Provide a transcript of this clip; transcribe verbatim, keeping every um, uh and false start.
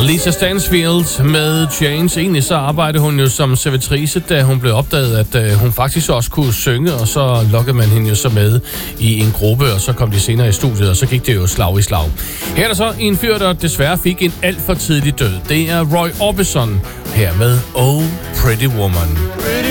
Lisa Stansfield med Change. Egentlig så arbejdede hun jo som servitrice, da hun blev opdaget, at øh, hun faktisk også kunne synge, og så lokkede man hende jo så med i en gruppe, og så kom de senere i studiet, og så gik det jo slag i slag. Her er der så en fyr, der desværre fik en alt for tidlig død. Det er Roy Orbison her med Oh Pretty Woman.